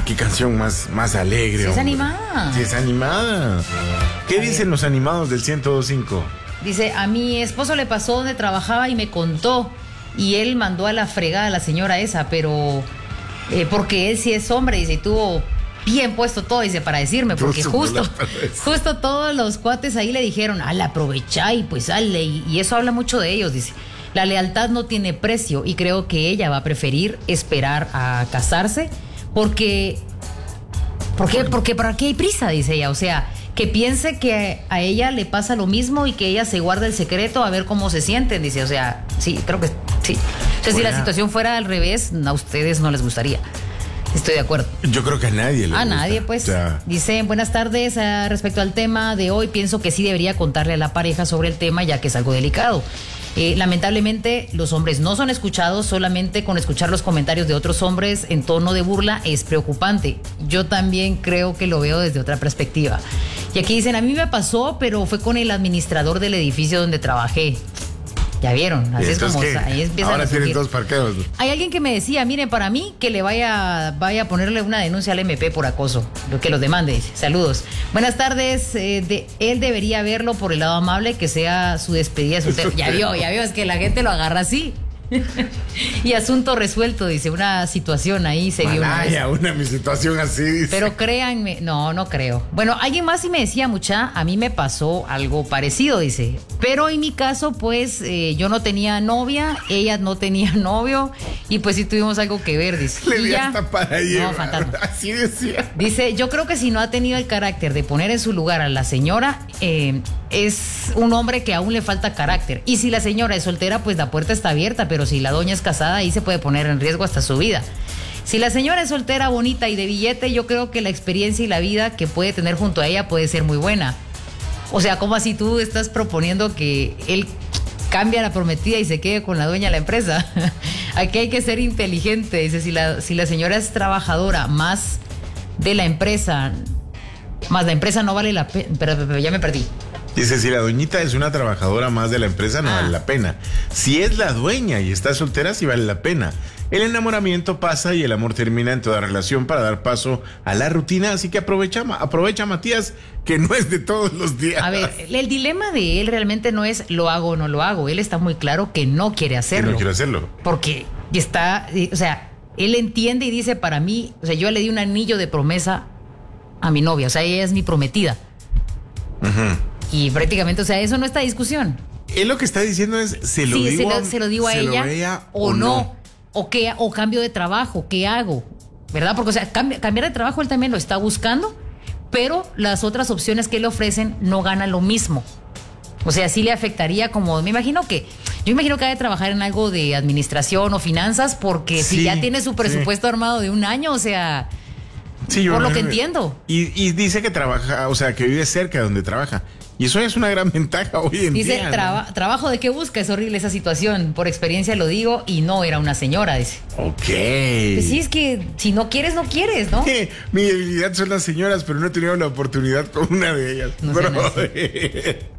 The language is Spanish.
qué canción más alegre. Sí, es hombre. animada. Sí, es animada. ¿Qué dicen los animados del 102.5? Dice, a mi esposo le pasó donde trabajaba y me contó. Y él mandó a la fregada a la señora esa, pero porque él sí es hombre, dice, y tuvo bien puesto todo, dice, para decirme, porque justo todos los cuates ahí le dijeron, la aprovechá y pues dale, y eso habla mucho de ellos, dice. La lealtad no tiene precio y creo que ella va a preferir esperar a casarse porque ¿para qué hay prisa? Dice ella, o sea, que piense que a ella le pasa lo mismo y que ella se guarda el secreto a ver cómo se sienten, dice, o sea, sí, creo que sí. O sea, si la situación fuera al revés, a ustedes no les gustaría. Estoy de acuerdo. Yo creo que a nadie le gusta. Nadie, pues. O sea, dicen, buenas tardes, respecto al tema de hoy, pienso que sí debería contarle a la pareja sobre el tema, ya que es algo delicado. Lamentablemente, los hombres no son escuchados, solamente con escuchar los comentarios de otros hombres en tono de burla es preocupante. Yo también creo que lo veo desde otra perspectiva. Y aquí dicen, a mí me pasó, pero fue con el administrador del edificio donde trabajé. Ya vieron, así es como ahí empiezan ahora a tienen dos parqueos. Hay alguien que me decía, miren, para mí que le vaya a ponerle una denuncia al MP por acoso, que los demande. Saludos. Buenas tardes, él debería verlo por el lado amable, que sea su despedida soltera. Ya vio, es que la gente lo agarra así. Y asunto resuelto, dice, una situación ahí se vio mi situación así, dice. Pero créanme, no creo. Bueno, alguien más sí me decía, a mí me pasó algo parecido, dice. Pero en mi caso, pues, yo no tenía novia, ella no tenía novio, y pues sí tuvimos algo que ver, dice. Le di hasta para llevar. No, fantasma. Así decía. Dice, yo creo que si no ha tenido el carácter de poner en su lugar a la señora, es un hombre que aún le falta carácter. Y si la señora es soltera, pues la puerta está abierta, pero si la doña es casada, ahí se puede poner en riesgo hasta su vida. Si la señora es soltera, bonita y de billete, yo creo que la experiencia y la vida que puede tener junto a ella puede ser muy buena. O sea, ¿cómo así tú estás proponiendo que él cambie a la prometida y se quede con la dueña de la empresa? Aquí hay que ser inteligente. Dice, si la señora es trabajadora más de la empresa, más la empresa no vale la pena. Pero ya me perdí. Dice, si la doñita es una trabajadora más de la empresa, no vale la pena. Si es la dueña y está soltera, sí vale la pena. El enamoramiento pasa y el amor termina en toda relación para dar paso a la rutina, así que aprovecha Matías, que no es de todos los días. A ver, el dilema de él realmente no es lo hago o no lo hago. Él está muy claro que no quiere hacerlo. Que no quiere hacerlo. Porque está, o sea, él entiende y dice, para mí, o sea, yo le di un anillo de promesa a mi novia, o sea, ella es mi prometida. Ajá. Y prácticamente, o sea, eso no está en discusión. Él lo que está diciendo es, se lo digo a ella o no. O cambio de trabajo, ¿qué hago? ¿Verdad? Porque, o sea, cambiar de trabajo él también lo está buscando, pero las otras opciones que le ofrecen no ganan lo mismo. O sea, sí le afectaría como, yo imagino que ha de trabajar en algo de administración o finanzas, porque si ya tiene su presupuesto armado de un año, o sea, por lo que entiendo. Y dice que trabaja, o sea, que vive cerca de donde trabaja. Y eso es una gran ventaja hoy en día. Dice, trabajo de qué busca, es horrible esa situación. Por experiencia lo digo, y no era una señora, dice. Ok. Pues sí, es que si no quieres, no quieres, ¿no? Mi debilidad son las señoras, pero no he tenido la oportunidad con una de ellas. No